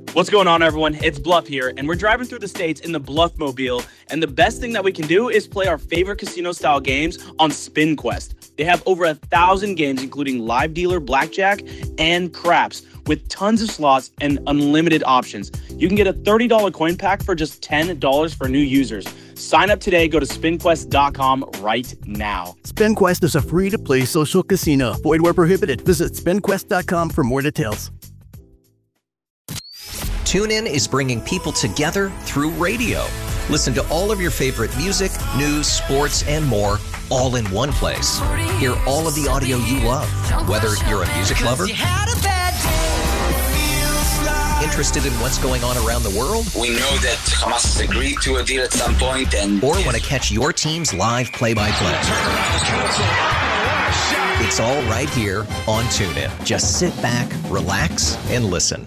What's going on, everyone? It's Bluff here, and we're driving through the states in the Bluffmobile, and the best thing that we can do is play our favorite casino-style games on SpinQuest. They have over 1,000 games, including live dealer blackjack and craps, with tons of slots and unlimited options. You can get a $30 coin pack for just $10 for new users. Sign up today. Go to SpinQuest.com right now. SpinQuest is a free-to-play social casino. Void where prohibited. Visit SpinQuest.com for more details. TuneIn is bringing people together through radio. Listen to all of your favorite music, news, sports, and more all in one place. Hear all of the audio you love, whether you're a music lover, interested in what's going on around the world, we know that Hamas has agreed to a deal at some point, and or want to catch your team's live play-by-play. It's all right here on TuneIn. Just sit back, relax, and listen.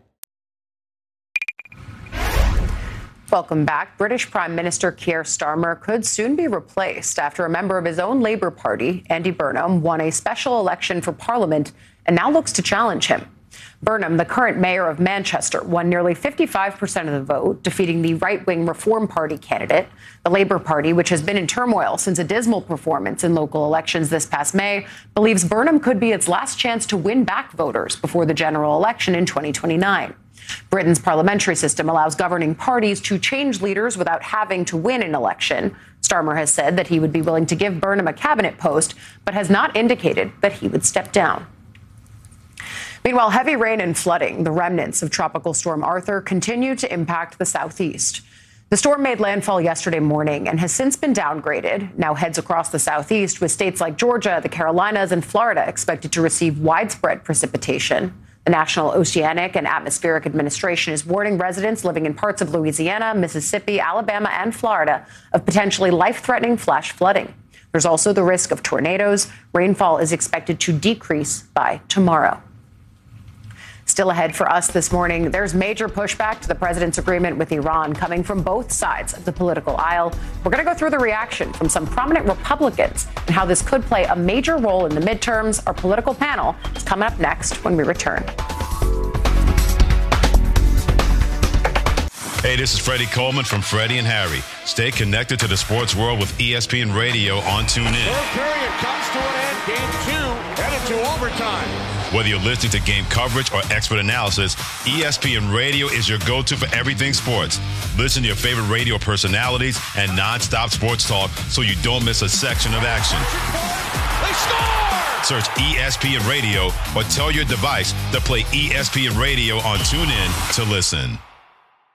Welcome back. British Prime Minister Keir Starmer could soon be replaced after a member of his own Labour Party, Andy Burnham, won a special election for Parliament and now looks to challenge him. Burnham, the current mayor of Manchester, won nearly 55% of the vote, defeating the right-wing Reform Party candidate. The Labour Party, which has been in turmoil since a dismal performance in local elections this past May, believes Burnham could be its last chance to win back voters before the general election in 2029. Britain's parliamentary system allows governing parties to change leaders without having to win an election. Starmer has said that he would be willing to give Burnham a cabinet post, but has not indicated that he would step down. Meanwhile, heavy rain and flooding, the remnants of Tropical Storm Arthur, continue to impact the southeast. The storm made landfall yesterday morning and has since been downgraded, now heads across the southeast, with states like Georgia, the Carolinas, and Florida expected to receive widespread precipitation. The National Oceanic and Atmospheric Administration is warning residents living in parts of Louisiana, Mississippi, Alabama, and Florida of potentially life-threatening flash flooding. There's also the risk of tornadoes. Rainfall is expected to decrease by tomorrow. Still ahead for us this morning, there's major pushback to the president's agreement with Iran coming from both sides of the political aisle. We're going to go through the reaction from some prominent Republicans and how this could play a major role in the midterms. Our political panel is coming up next when we return. Hey, this is Freddie Coleman from Freddie and Harry. Stay connected to the sports world with ESPN Radio on TuneIn. Third period comes to an end. Game 2 headed to overtime. Whether you're listening to game coverage or expert analysis, ESPN Radio is your go-to for everything sports. Listen to your favorite radio personalities and nonstop sports talk so you don't miss a section of action. They score! Search ESPN Radio or tell your device to play ESPN Radio on TuneIn to listen.